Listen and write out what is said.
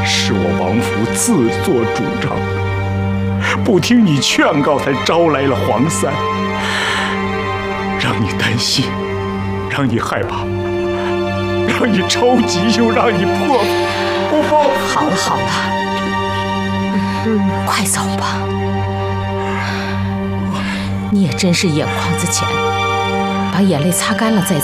是我王府自作主张，不听你劝告，才招来了黄三，让你担心，让你害怕，让你着急，又让你破。 好了好了，快走吧。你也真是眼眶子浅，把眼泪擦干了再走。